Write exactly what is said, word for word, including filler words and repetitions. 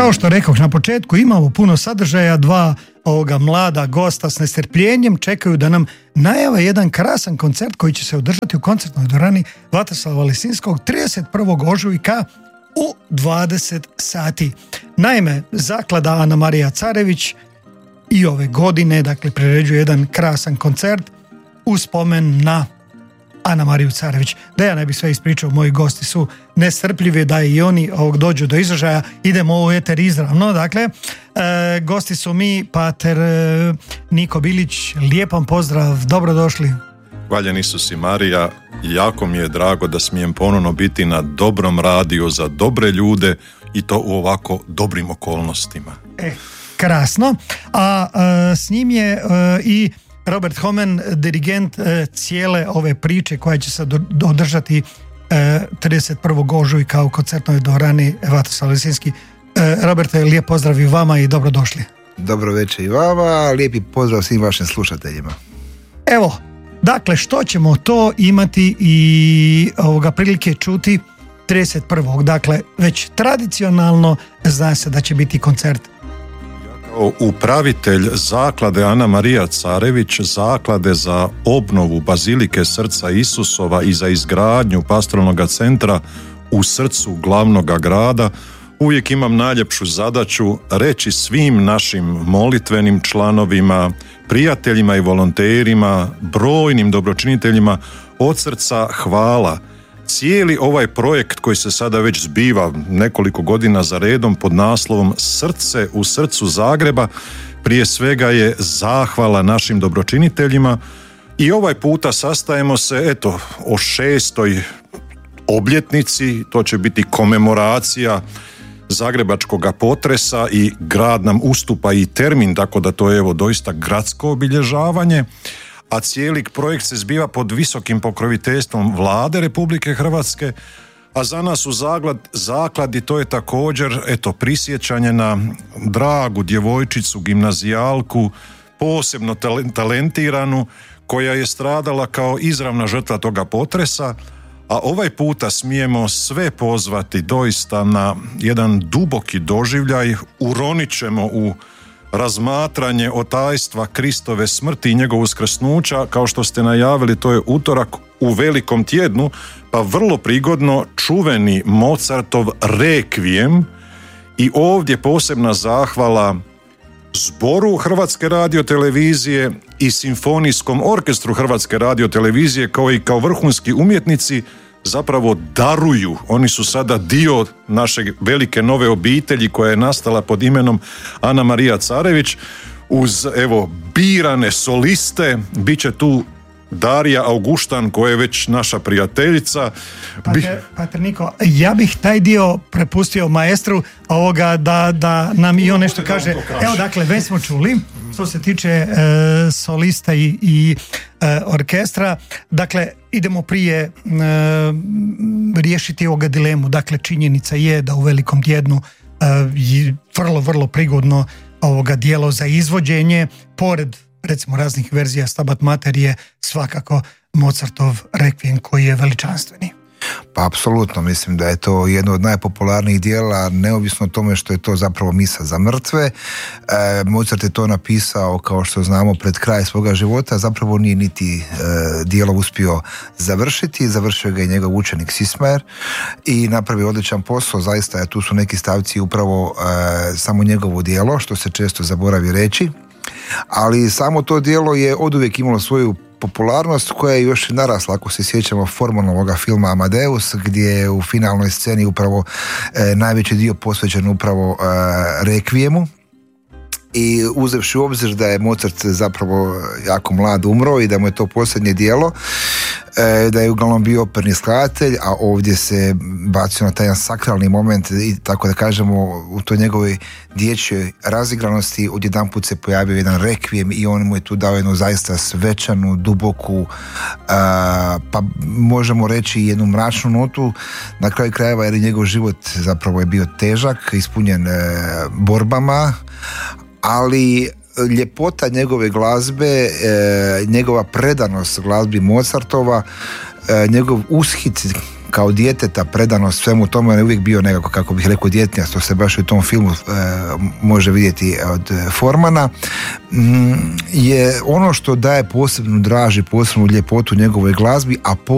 Kao što rekoh na početku, imamo puno sadržaja, dva ovoga mlada gosta s nestrpljenjem čekaju da nam najave jedan krasan koncert koji će se održati u koncertnoj dvorani Vatroslava Lisinskog trideset prvog ožujka u dvadeset sati. Naime, zaklada Ana Marija Carević i ove godine, dakle, priređuje jedan krasan koncert u spomen na Ana Mariju Carević. Da ja ne bih sve ispričao, moji gosti su nestrpljivi da i oni ovog dođu do izražaja. Idemo u eter izravno. Dakle, e, gosti su mi pater e, Niko Bilić. Lijepan pozdrav, dobrodošli. Hvaljen Isus i Marija, jako mi je drago da smijem ponovno biti na dobrom radiju za dobre ljude i to u ovako dobrim okolnostima. E, krasno. A e, s njim je e, i Robert Homen, dirigent e, cijele ove priče koja će se do, održati e, trideset prvog ožujka u koncertnoj dvorani Vatroslav Lisinski. E, Roberte, lijep pozdrav i vama i dobrodošli. Dobro večer i vama, lijepi pozdrav svim vašim slušateljima. Evo, dakle, što ćemo to imati i ovoga prilike čuti trideset prvog Dakle, već tradicionalno zna se da će biti koncert. Upravitelj zaklade Ana Marija Carević, zaklade za obnovu Bazilike Srca Isusova i za izgradnju pastoralnog centra u srcu glavnog grada, uvijek imam najljepšu zadaću reći svim našim molitvenim članovima, prijateljima i volonterima, brojnim dobročiniteljima od srca hvala. Cijeli ovaj projekt koji se sada već zbiva nekoliko godina za redom pod naslovom Srce u srcu Zagreba, prije svega je zahvala našim dobročiniteljima i ovaj puta sastajemo se eto o šestoj obljetnici, to će biti komemoracija zagrebačkog potresa i grad nam ustupa i termin, tako da to je evo doista gradsko obilježavanje. A cijeli projekt se zbiva pod visokim pokroviteljstvom Vlade Republike Hrvatske, a za nas u zaklad, zakladi to je također eto prisjećanje na dragu djevojčicu, gimnazijalku, posebno talentiranu, koja je stradala kao izravna žrtva toga potresa, a ovaj puta smijemo sve pozvati doista na jedan duboki doživljaj, uronit ćemo u razmatranje otajstva Kristove smrti i njegovu uskrsnuća, kao što ste najavili, to je utorak u velikom tjednu, pa vrlo prigodno čuveni Mozartov Rekvijem i ovdje posebna zahvala zboru Hrvatske radiotelevizije i Simfonijskom orkestru Hrvatske radiotelevizije, kao i kao vrhunski umjetnici zapravo daruju. Oni su sada dio naše velike nove obitelji koja je nastala pod imenom Ana Marija Carević. Uz evo birane soliste bit će tu Darija Augustan, koja je već naša prijateljica. Pater, Pater Niko, ja bih taj dio prepustio maestru ovoga da, da nam i on nešto kaže. Evo, dakle, već smo čuli što se tiče e, solista i, i e, orkestra. Dakle, idemo prije e, riješiti ovoga dilemu. Dakle, činjenica je da u velikom tjednu e, vrlo, vrlo prigodno ovoga dijelo za izvođenje, pored recimo raznih verzija Stabat Mater, je svakako Mozartov Rekvijem koji je veličanstveni. Pa apsolutno, mislim da je to jedno od najpopularnijih dijela, neovisno o tome što je to zapravo misa za mrtve. E, Mozart je to napisao, kao što znamo, pred kraj svoga života, zapravo nije niti e, dijelo uspio završiti, završio ga je njegov učenik Sismajer i napravio odličan posao, zaista tu su neki stavci upravo e, samo njegovo dijelo, što se često zaboravi reći. Ali samo to djelo je oduvijek imalo svoju popularnost koja je još narasla, ako se sjećamo formalno ovoga filma Amadeus, gdje je u finalnoj sceni upravo e, najveći dio posvećen upravo e, Rekvijemu. I uzevši u obzir da je Mozart zapravo jako mlad umro i da mu je to posljednje djelo, da je uglavnom bio operni skladatelj, a ovdje se bacio na taj jedan sakralni moment i tako da kažemo u toj njegovoj dječjoj razigranosti odjedanput se pojavio jedan rekvijem i on mu je tu dao jednu zaista svečanu, duboku, pa možemo reći jednu mračnu notu na kraju krajeva, jer njegov život zapravo je bio težak, ispunjen borbama, ali ljepota njegove glazbe, e, njegova predanost glazbi Mozartova, e, njegov ushit kao djeteta predanost svemu tome, on je uvijek bio nekako, kako bih rekao, djetnjast, to se baš u tom filmu e, može vidjeti od Formana, mm, je ono što daje posebnu draž i posebnu ljepotu njegovoj glazbi, a po